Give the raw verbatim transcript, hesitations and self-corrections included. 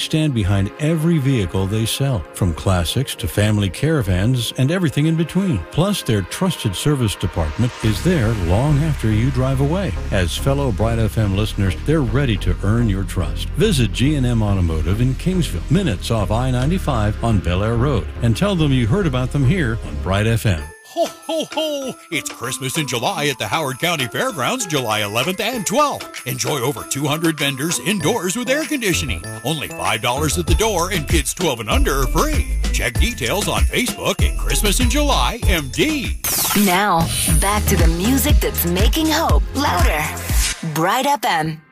stand behind every vehicle they sell, from classics to family caravans and everything in between. Plus, their trusted service department is there long after you drive away. As fellow Bright F M listeners, they're ready to earn your trust. Visit G and M Automotive in Kingsville, minutes off I ninety-five on Bel Air Road, and tell them you heard about them here on Bright F M. Ho, ho, ho! It's Christmas in July at the Howard County Fairgrounds, July eleventh and twelfth. Enjoy over two hundred vendors indoors with air conditioning. Only five dollars at the door, and kids twelve and under are free. Check details on Facebook at Christmas in July M D. Now, back to the music that's making hope louder. Bright F M.